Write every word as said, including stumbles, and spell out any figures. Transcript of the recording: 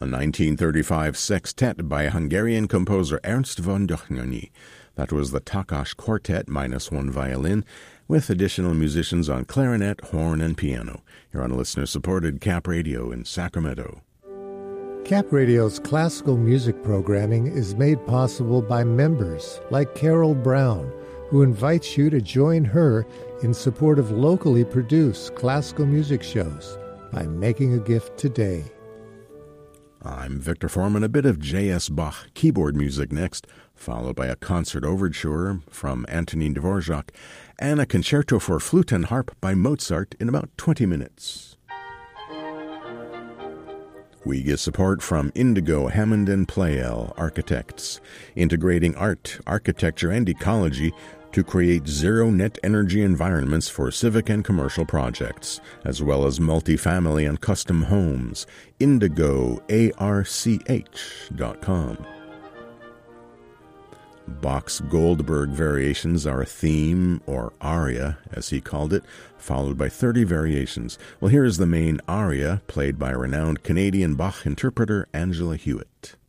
a nineteen thirty-five sextet by Hungarian composer Ernst von Dohnányi. That was the Takács Quartet minus one violin, with additional musicians on clarinet, horn, and piano. You're on listener-supported Cap Radio in Sacramento. Cap Radio's classical music programming is made possible by members like Carol Brown, who invites you to join her in support of locally produced classical music shows by making a gift today. I'm Victor Foreman. A bit of J S. Bach keyboard music next, followed by a concert overture from Antonin Dvorak and a concerto for flute and harp by Mozart in about twenty minutes. We get support from Indigo Hammond and Pleyel Architects, integrating art, architecture, and ecology to create zero-net energy environments for civic and commercial projects, as well as multifamily and custom homes. indigo arch dot com. Bach's Goldberg variations are a theme, or aria, as he called it, followed by thirty variations. Well, here is the main aria, played by renowned Canadian Bach interpreter Angela Hewitt.